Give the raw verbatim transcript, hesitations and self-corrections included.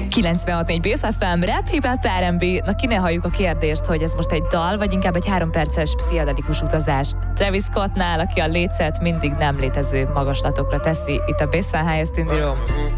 kilencvenhat négy Bész ef em, rap, hip-hop, er end bé. Na, ki ne halljuk a kérdést, hogy ez most egy dal, vagy inkább egy három perces pszichedelikus utazás. Travis Scottnál, aki a lécet mindig nem létező magaslatokra teszi, itt a Baseline Highest in the Room.